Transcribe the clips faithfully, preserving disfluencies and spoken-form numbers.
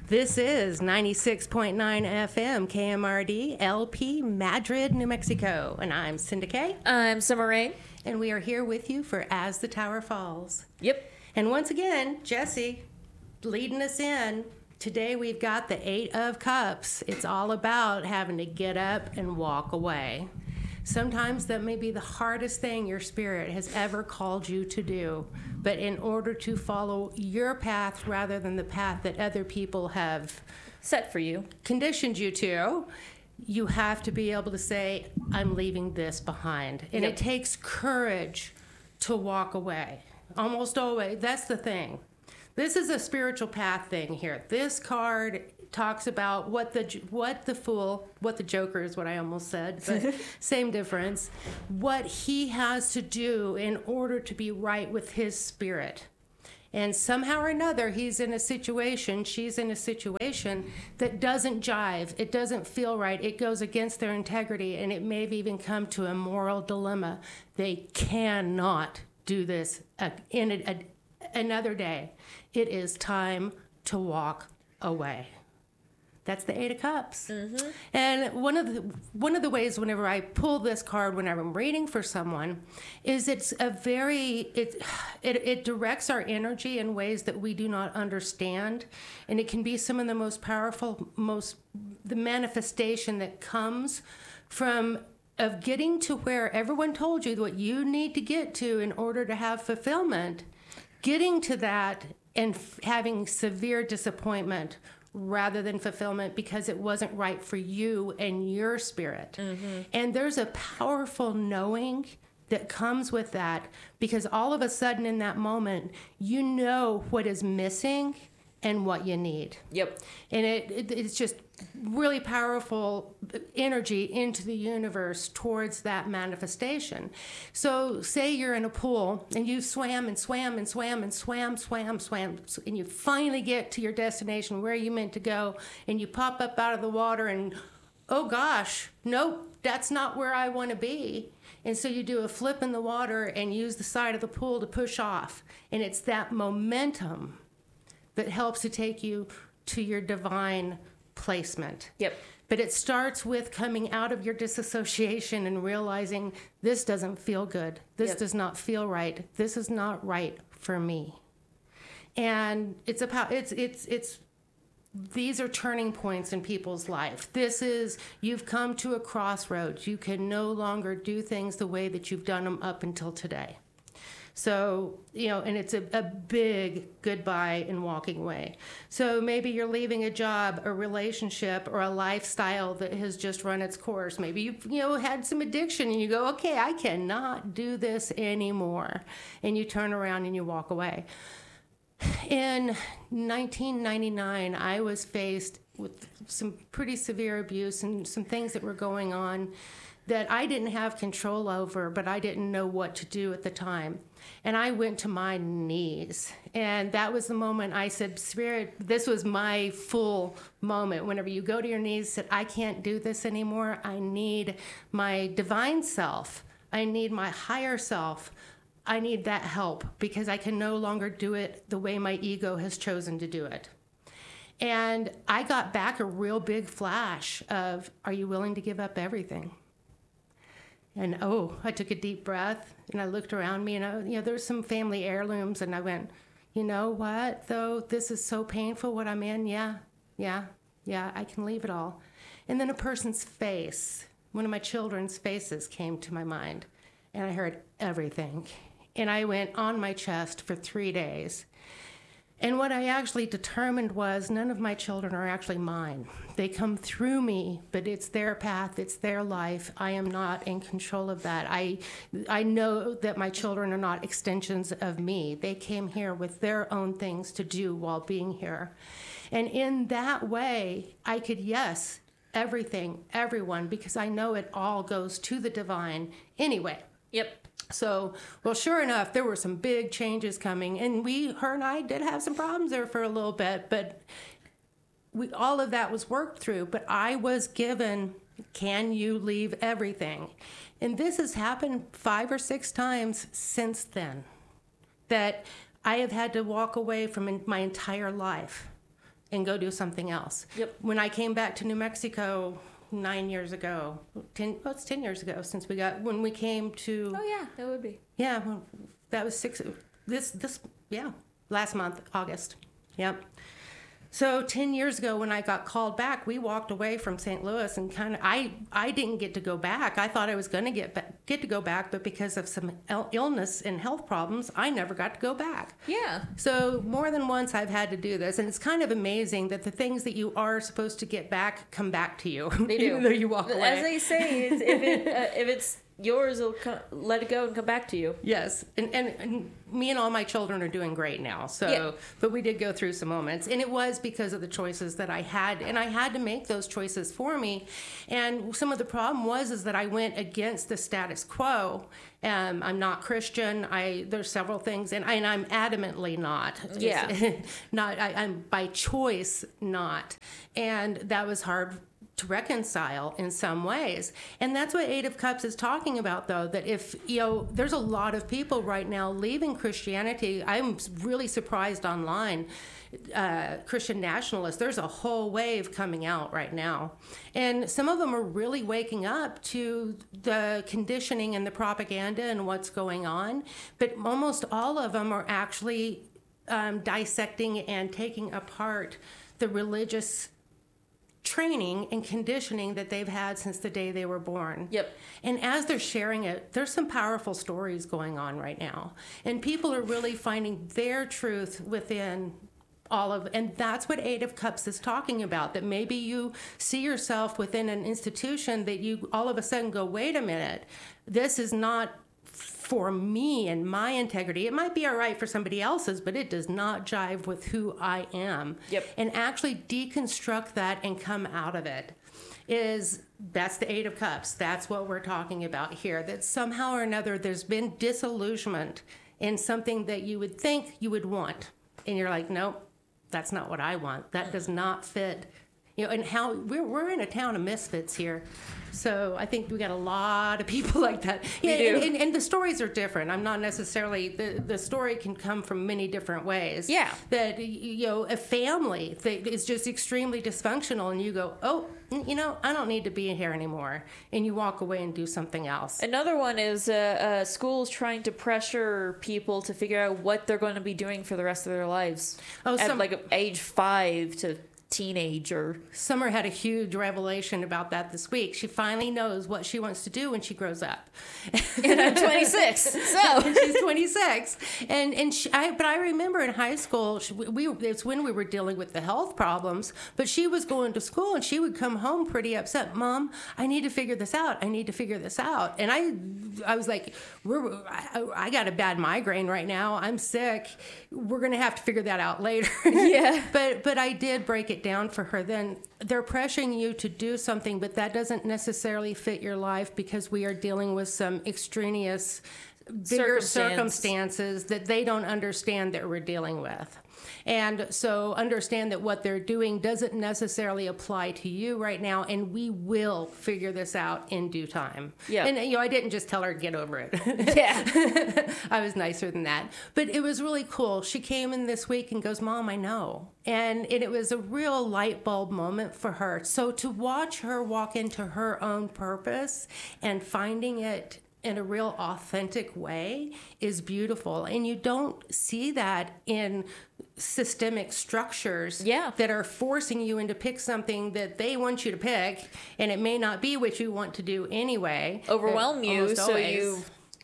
This is ninety-six point nine F M K M R D L P Madrid, New Mexico, and I'm Cinda Kay. I'm Summer Rain. And we are here with you for As the Tower Falls. Yep. And once again, Jesse leading us in. Today we've got the Eight of Cups. It's all about having to get up and walk away. Sometimes that may be the hardest thing your spirit has ever called you to do. But in order to follow your path rather than the path that other people have set for you, conditioned you to, you have to be able to say, I'm leaving this behind. And Yep. it takes courage to walk away. Almost always. That's the thing. This is a spiritual path thing here. This card talks about what the what the fool, what the joker is what I almost said, but same difference. What he has to do in order to be right with his spirit. And somehow or another, he's in a situation, she's in a situation that doesn't jive. It doesn't feel right. It goes against their integrity, and it may have even come to a moral dilemma. They cannot do this uh, in a, a, another day. It is time to walk away. That's the Eight of Cups. Mm-hmm. And one of the one of the ways whenever I pull this card, whenever I'm reading for someone, is it's a very, it, it, it directs our energy in ways that we do not understand. And it can be some of the most powerful, most, the manifestation that comes from of getting to where everyone told you what you need to get to in order to have fulfillment, getting to that and f- having severe disappointment rather than fulfillment because it wasn't right for you and your spirit. Mm-hmm. And there's a powerful knowing that comes with that because all of a sudden in that moment, you know what is missing and what you need. Yep. And it, it it's just really powerful energy into the universe towards that manifestation. So say you're in a pool and you swam and swam and swam and swam, swam, swam, and you finally get to your destination where you meant to go, and you pop up out of the water and, oh gosh, nope, that's not where I want to be. And so you do a flip in the water and use the side of the pool to push off. And it's that momentum that helps to take you to your divine placement. Yep. But it starts with coming out of your disassociation and realizing this doesn't feel good. This Yep. does not feel right. This is not right for me. And it's about it's it's it's these are turning points in people's life. This is, you've come to a crossroads. You can no longer do things the way that you've done them up until today. So, you know, and it's a, a big goodbye and walking away. So maybe you're leaving a job, a relationship, or a lifestyle that has just run its course. Maybe you've, you know, had some addiction and you go, okay, I cannot do this anymore. And you turn around and you walk away. In nineteen ninety-nine, I was faced with some pretty severe abuse and some things that were going on that I didn't have control over, but I didn't know what to do at the time. And I went to my knees. And that was the moment I said, Spirit, this was my full moment. Whenever you go to your knees, said, I can't do this anymore. I need my divine self. I need my higher self. I need that help because I can no longer do it the way my ego has chosen to do it. And I got back a real big flash of, are you willing to give up everything? And, oh, I took a deep breath, and I looked around me, and, I, you know, there's some family heirlooms, and I went, you know what, though? This is so painful, what I'm in. Yeah, yeah, yeah, I can leave it all. And then a person's face, one of my children's faces came to my mind, and I heard everything. And I went on my chest for three days. And what I actually determined was none of my children are actually mine. They come through me, but it's their path, it's their life. I am not in control of that. I I know that my children are not extensions of me. They came here with their own things to do while being here. And in that way, I could, yes, everything, everyone, because I know it all goes to the divine anyway. Yep. So, well, sure enough, there were some big changes coming, and we, her and I did have some problems there for a little bit, but we, all of that was worked through. But I was given, can you leave everything? And this has happened five or six times since then, that I have had to walk away from my entire life. and go do something else. Yep. When I came back to New Mexico nine years ago, ten, well, it's ten years ago since we got, when we came to, Oh yeah, that would be. yeah, well, that was six, this, this, yeah, last month, August. Yep. So ten years ago when I got called back, we walked away from Saint Louis and kind of, I, I didn't get to go back. I thought I was going to get ba- get to go back, but because of some il- illness and health problems, I never got to go back. Yeah. So more than once I've had to do this, and it's kind of amazing that the things that you are supposed to get back come back to you. They do. Even though you walk away. As they say, it's, if it uh, if it's yours, it'll come, let it go and come back to you. Yes, and, and and me and all my children are doing great now. So, Yeah. but we did go through some moments, and it was because of the choices that I had, and I had to make those choices for me. And some of the problem was is that I went against the status quo. Um, I'm not Christian. I there's several things, and, I, and I'm adamantly not. Yeah. not I, I'm by choice not, and that was hard to reconcile in some ways. And that's what Eight of Cups is talking about, though, that if, you know, there's a lot of people right now leaving Christianity. I'm really surprised online. Uh, Christian nationalists, there's a whole wave coming out right now. And some of them are really waking up to the conditioning and the propaganda and what's going on. But almost all of them are actually um, dissecting and taking apart the religious training and conditioning that they've had since the day they were born. Yep. And as they're sharing it, there's some powerful stories going on right now. And people are really finding their truth within all of, and that's what Eight of Cups is talking about, that maybe you see yourself within an institution that you all of a sudden go, wait a minute, this is not for me and my integrity. It might be all right for somebody else's, but it does not jive with who I am. Yep. And actually deconstruct that and come out of it is, that's the Eight of Cups. That's what we're talking about here, that somehow or another there's been disillusionment in something that you would think you would want. And you're like, nope, that's not what I want. That does not fit. You know, and how we're, we're in a town of misfits here. So I think we got a lot of people like that. Yeah, We do. and, and, and the stories are different. I'm not necessarily, the, the story can come from many different ways. Yeah. That, you know, a family that is just extremely dysfunctional and you go, oh, you know, I don't need to be here anymore. And you walk away and do something else. Another one is uh, uh, schools trying to pressure people to figure out what they're going to be doing for the rest of their lives. Oh, at some- like age five to teenage or Summer had a huge revelation about that this week. She finally knows what she wants to do when she grows up. and I'm twenty-six. So She's twenty-six, and and she, I, but I remember in high school, she, we it's when we were dealing with the health problems. But she was going to school, and she would come home pretty upset. Mom, I need to figure this out. I need to figure this out. And I, I was like, we're I, I got a bad migraine right now. I'm sick. We're gonna have to figure that out later. Yeah. but but I did break it down for her. Then they're pressuring you to do something, but that doesn't necessarily fit your life because we are dealing with some extraneous bigger Circumstance. circumstances that they don't understand that we're dealing with. And so understand that what they're doing doesn't necessarily apply to you right now, and we will figure this out in due time. Yeah. And, you know, I didn't just tell her to get over it. yeah. I was nicer than that. But it was really cool. She came in this week and goes, Mom, I know. And, and it was a real light bulb moment for her. So to watch her walk into her own purpose and finding it in a real authentic way is beautiful. And you don't see that in systemic structures Yeah. that are forcing you into pick something that they want you to pick, and it may not be what you want to do anyway. Overwhelm you Almost so always. you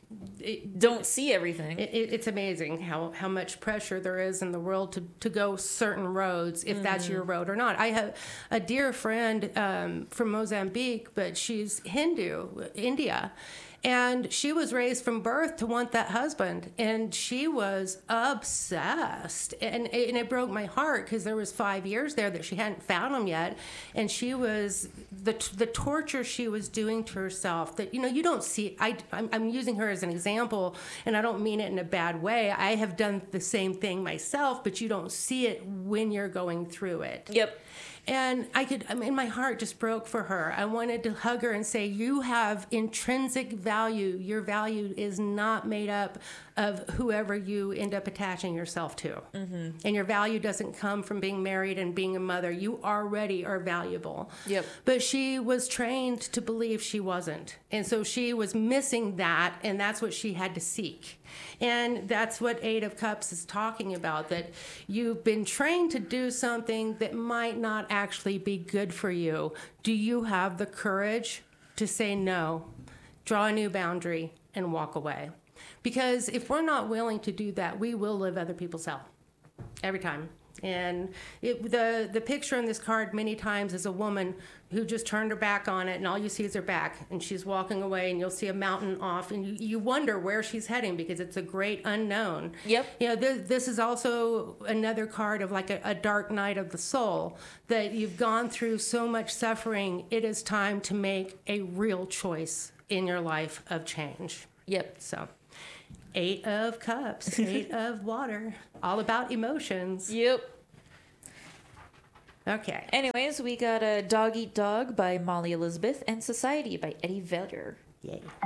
It, don't see everything. it, it's amazing how, how much pressure there is in the world to, to go certain roads, if that's your road or not. I have a dear friend um, from Mozambique, but she's Hindu, India. And she was raised from birth to want that husband, and she was obsessed. And, and it broke my heart because there was five years there that she hadn't found him yet, and she was the the torture she was doing to herself. That, you know, you don't see. I I'm, I'm using her as an example, and I don't mean it in a bad way. I have done the same thing myself, but you don't see it when you're going through it. Yep. And I could, I mean, my heart just broke for her. I wanted to hug her and say, you have intrinsic value. Your value is not made up of whoever you end up attaching yourself to. Mm-hmm. And your value doesn't come from being married and being a mother. You already are valuable. Yep. But she was trained to believe she wasn't. And so she was missing that, and that's what she had to seek. And that's what Eight of Cups is talking about, that you've been trained to do something that might not actually be good for you. Do you have the courage to say no, draw a new boundary, and walk away? Because if we're not willing to do that, we will live other people's hell every time. And it, the the picture in this card many times is a woman who just turned her back on it, and all you see is her back, and she's walking away, and you'll see a mountain off, and you, you wonder where she's heading because it's a great unknown. Yep. You know, this, this is also another card of like a, a dark night of the soul, that you've gone through so much suffering. It is time to make a real choice in your life of change. Yep. So, Eight of Cups, Eight of Water, all about emotions. Yep. Okay. Anyways, we got a Dog Eat Dog by Molly Elizabeth and Society by Eddie Vedder. Yay.